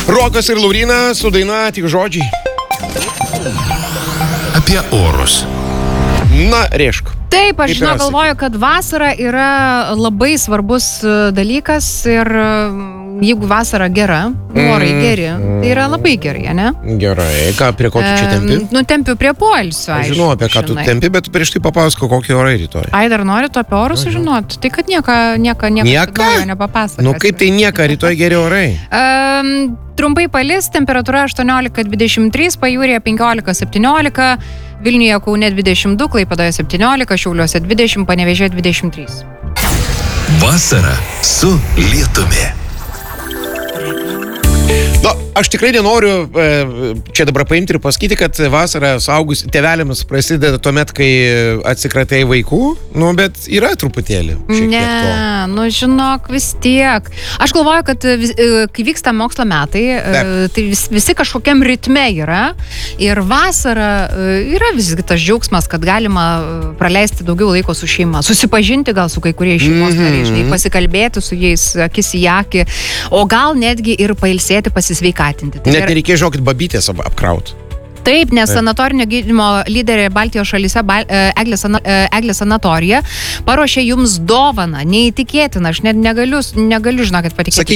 Rokas ir Lauryna su daina Tik žodžiai. Apie orus. Na, rėžk. Taip, aš Kaip yra galvoju, kad vasara yra labai svarbus dalykas ir jeigu vasara gera, orai geri, tai yra labai gerai, ne? Gerai, ką, prie ko tu čia tempi? Tempiu prie poilsio, Aš žinau, apie ką tu tempi, bet prieš tai papasako, kokie orai rytoj. Ai, dar nori tu apie orus sužinoti? Tai kad nieko nepapasakos. Nu kaip tai nieka, rytoj geri orai? Trumpai palis, temperatūra 18-23, pajūrėje 15-17, Vilniuje, Kaune 22, Klaipėdoje 17, Šiauliuose 20, Panevėžyje 23. Vasara su lietumi. Na, aš tikrai nenoriu čia dabar paimti ir pasakyti, kad vasara suaugus tėveliams prasideda tuomet, kai atsikratai vaikų, nu, bet yra truputėlį. Ne, nu žinok, vis tiek. Aš galvoju, kad kai vyksta mokslo metai, tai visi kažkokiam ritme yra ir vasara yra visgi tas džiaugsmas, kad galima praleisti daugiau laiko su šeima, susipažinti gal su kai kuriais šeimos nariais, pasikalbėti su jais akis į akį, o gal netgi ir pailsėti, pasisveikatinti. Net nereikėjo, žinokit, babytės apkraut. Taip, nes sanatorinio gydymo lyderė Baltijos šalyse Eglė Sanatorija paruošė jums dovaną, neįtikėtiną, aš net negaliu, žinokit, patikėti.